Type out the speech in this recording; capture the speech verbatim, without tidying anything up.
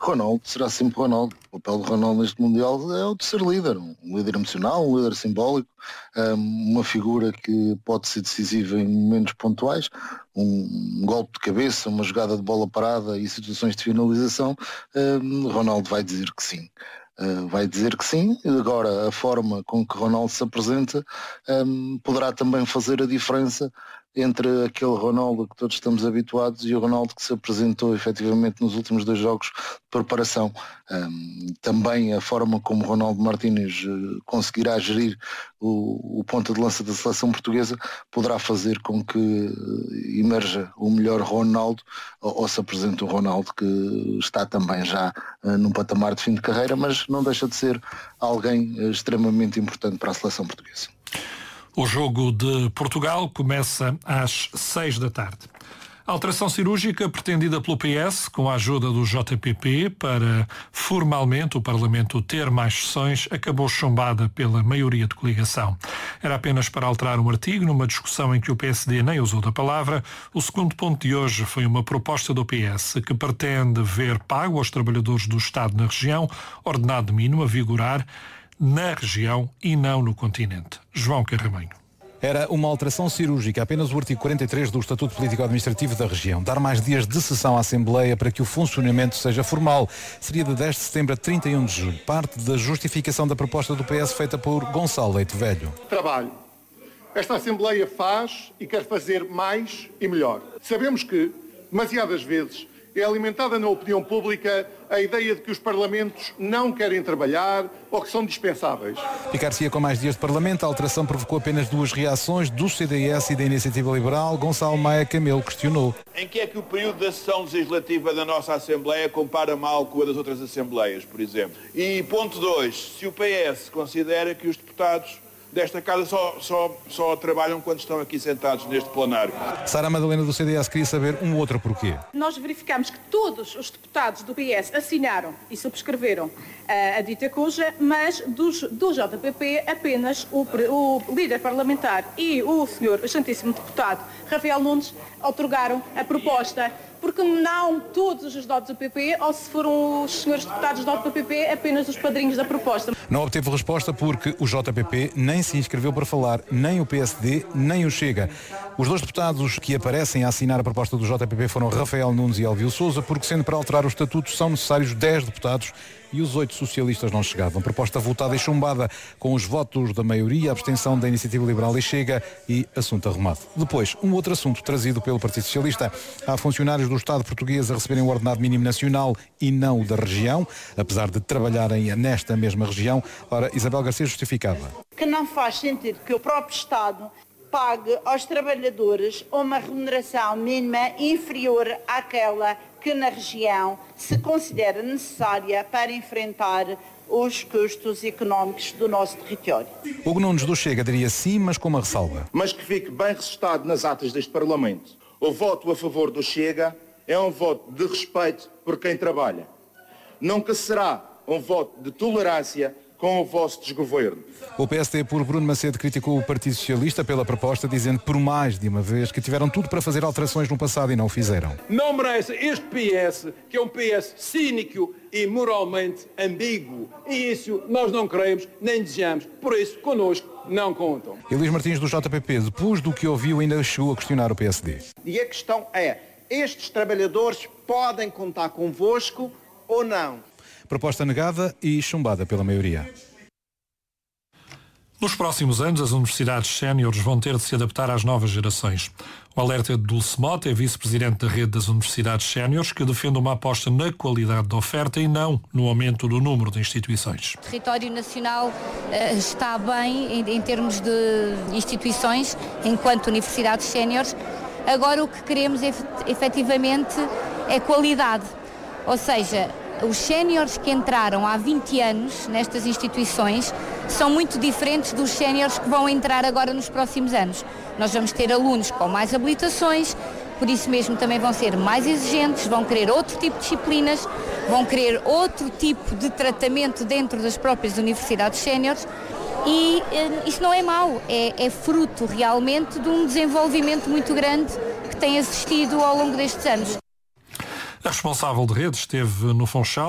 Ronaldo será sempre Ronaldo. O papel do Ronaldo neste Mundial é o de ser líder, um líder emocional, um líder simbólico, uma figura que pode ser decisiva em momentos pontuais, um golpe de cabeça, uma jogada de bola parada e situações de finalização. Ronaldo vai dizer que sim. Uh, vai dizer que sim. Agora, a forma com que Ronaldo se apresenta um, poderá também fazer a diferença entre aquele Ronaldo que todos estamos habituados e o Ronaldo que se apresentou efetivamente nos últimos dois jogos de preparação. Um, também a forma como Ronaldo Martínez uh, conseguirá gerir o, o ponta de lança da seleção portuguesa poderá fazer com que uh, emerja o melhor Ronaldo ou, ou se apresente um Ronaldo que está também já uh, num patamar de fim de carreira, mas não deixa de ser alguém uh, extremamente importante para a seleção portuguesa. O jogo de Portugal começa às seis da tarde. A alteração cirúrgica pretendida pelo P S, com a ajuda do J P P, para formalmente o Parlamento ter mais sessões, acabou chumbada pela maioria de coligação. Era apenas para alterar um artigo numa discussão em que o P S D nem usou da palavra. O segundo ponto de hoje foi uma proposta do P S que pretende ver pago aos trabalhadores do Estado na região, ordenado mínimo a vigorar na região e não no continente. João Carramanho. Era uma alteração cirúrgica, apenas o artigo quarenta e três do Estatuto Político-Administrativo da região. Dar mais dias de sessão à Assembleia para que o funcionamento seja formal. Seria de dez de setembro a trinta e um de julho. Parte da justificação da proposta do P S feita por Gonçalo Leite Velho. Trabalho. Esta Assembleia faz e quer fazer mais e melhor. Sabemos que, demasiadas vezes, é alimentada na opinião pública a ideia de que os parlamentos não querem trabalhar ou que são dispensáveis. Ficar-se-ia com mais dias de Parlamento. A alteração provocou apenas duas reações, do C D S e da Iniciativa Liberal. Gonçalo Maia Camelo questionou. Em que é que o período da sessão legislativa da nossa Assembleia compara mal com a das outras Assembleias, por exemplo? E ponto dois, se o P S considera que os deputados desta casa só, só, só trabalham quando estão aqui sentados neste plenário. Sara Madalena do C D S queria saber um outro porquê. Nós verificamos que todos os deputados do P S assinaram e subscreveram uh, a dita cuja, mas dos, do J P P apenas o, o líder parlamentar e o senhor excelentíssimo deputado Rafael Nunes outorgaram a proposta, porque não todos os dotos do P P, ou se foram os senhores deputados do P P, apenas os padrinhos da proposta. Não obteve resposta porque o J P P nem se inscreveu para falar, nem o P S D, nem o Chega. Os dois deputados que aparecem a assinar a proposta do J P P foram Rafael Nunes e Elvio Sousa, porque sendo para alterar o estatuto são necessários dez deputados e os oito socialistas não chegavam. Proposta votada e chumbada com os votos da maioria, a abstenção da Iniciativa Liberal e Chega e assunto arrumado. Depois, um outro assunto trazido pelo Partido Socialista. Há funcionários do Estado português a receberem o ordenado mínimo nacional e não o da região, apesar de trabalharem nesta mesma região. Ora, Isabel Garcia justificava. Que não faz sentido que o próprio Estado pague aos trabalhadores uma remuneração mínima inferior àquela que na região se considera necessária para enfrentar os custos económicos do nosso território. Hugo Nunes do Chega diria sim, mas com uma ressalva. Mas que fique bem registado nas atas deste Parlamento. O voto a favor do Chega é um voto de respeito por quem trabalha. Nunca será um voto de tolerância com o vosso desgoverno. O P S D, por Bruno Macedo, criticou o Partido Socialista pela proposta, dizendo por mais de uma vez que tiveram tudo para fazer alterações no passado e não o fizeram. Não merece este P S, que é um P S cínico e moralmente ambíguo. E isso nós não queremos, nem desejamos. Por isso, connosco, não contam. E Luís Martins, do J P P, depois do que ouviu, ainda chegou a questionar o P S D. E a questão é, estes trabalhadores podem contar convosco ou não? Proposta negada e chumbada pela maioria. Nos próximos anos, as universidades séniores vão ter de se adaptar às novas gerações. O alerta de Dulce Mota, é vice-presidente da rede das universidades séniores, que defende uma aposta na qualidade da oferta e não no aumento do número de instituições. O território nacional uh, está bem em, em termos de instituições, enquanto universidades séniores. Agora o que queremos efetivamente é qualidade, ou seja, os séniores que entraram há vinte anos nestas instituições são muito diferentes dos séniores que vão entrar agora nos próximos anos. Nós vamos ter alunos com mais habilitações, por isso mesmo também vão ser mais exigentes, vão querer outro tipo de disciplinas, vão querer outro tipo de tratamento dentro das próprias universidades séniores e eh, isso não é mau, é, é fruto realmente de um desenvolvimento muito grande que tem existido ao longo destes anos. A responsável de rede esteve no Funchal